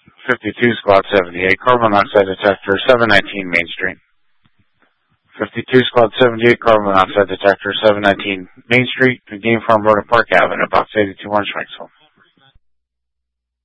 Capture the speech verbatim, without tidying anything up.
fifty-two, Squad seventy-eight, carbon monoxide detector, seven nineteen Main Street. fifty-two, Squad seventy-eight, carbon monoxide detector, seven nineteen Main Street, Game Farm Road and Park Avenue, box eighty-two, Orange, Maxwell.